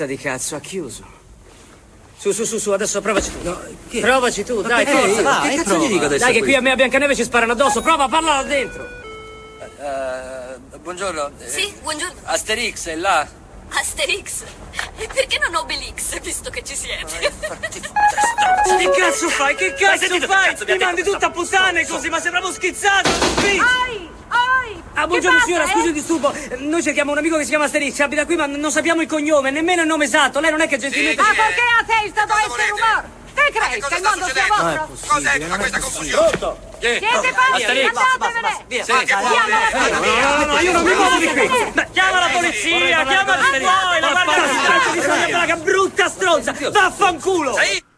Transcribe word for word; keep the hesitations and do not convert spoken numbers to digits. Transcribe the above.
Di cazzo, ha chiuso. Su, su, su, su, adesso provaci tu. No, che? Provaci tu, Ma dai, perché? forza. Va, che eh, cazzo prova. gli dico adesso? Dai, che qui a me a Biancaneve ci sparano addosso. Prova, parla là dentro. Uh, buongiorno. Sì, buongiorno. Asterix è là? Asterix? E perché non Obelix, visto che ci siete? Che cazzo fai? Che cazzo fai? Mi mandi tutta a puttane così, ma sei proprio schizzato. Qui. Oi, oi. Ah, buongiorno Che signora, passa, scusi eh? il disturbo. Noi cerchiamo un amico che si chiama Asterix, abita qui, ma non sappiamo il cognome, nemmeno il nome esatto. Lei non è che gentilmente... Ma perché a te sta dove essere rumore? Te credi che il mondo sia vostro? Cos'è tutta questa confusione? Siete pazzi, Asterix. andatevene! Via, Sì, vai, che vai, vuoi? vai, vai, vai. No, no, no, io non mi muovo di qui. Chiama la polizia, chiama il tuoi, la guardia di strada, brutta stronza. Vaffanculo.